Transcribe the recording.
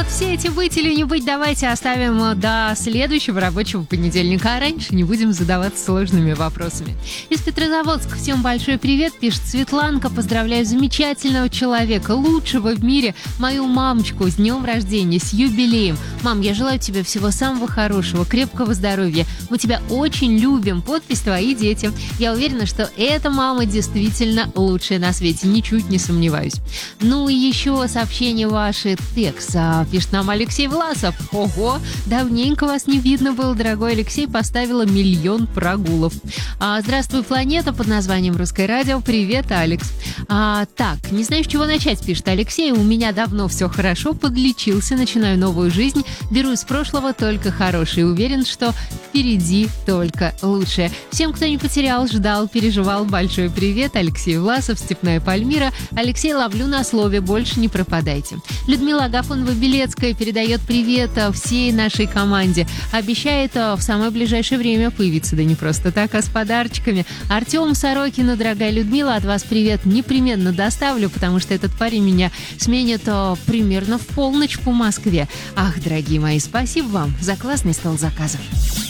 вот все эти быть или не быть давайте оставим до следующего рабочего понедельника, а раньше не будем задаваться сложными вопросами. Из Петрозаводска всем большой привет, пишет Светланка. Поздравляю замечательного человека, лучшего в мире, мою мамочку с днем рождения, с юбилеем. Мам, я желаю тебе всего самого хорошего, крепкого здоровья. Мы тебя очень любим. Подпись твои дети. Я уверена, что эта мама действительно лучшая на свете, ничуть не сомневаюсь. Ну и еще сообщение ваше, текст. Пишет нам Алексей Власов. Ого, давненько вас не видно было, дорогой Алексей, поставила 1 000 000 прогулов. Здравствуй, планета, под названием Русское радио. Привет, Алекс. Так, не знаю, с чего начать, пишет Алексей. У меня давно все хорошо, подлечился, начинаю новую жизнь, беру из прошлого только хорошее. Уверен, что впереди только лучшее. Всем, кто не потерял, ждал, переживал, большой привет. Алексей Власов, Степная Пальмира. Алексей, ловлю на слове, больше не пропадайте. Людмила Агафонова-Белецкая передает привет всей нашей команде. Обещает в самое ближайшее время появиться, да не просто так, а с подарочками. Артему Сорокину, дорогая Людмила, от вас привет непременно доставлю, потому что этот парень меня сменит примерно в полночь по Москве. Ах, дорогие мои, спасибо вам за классный стол заказов.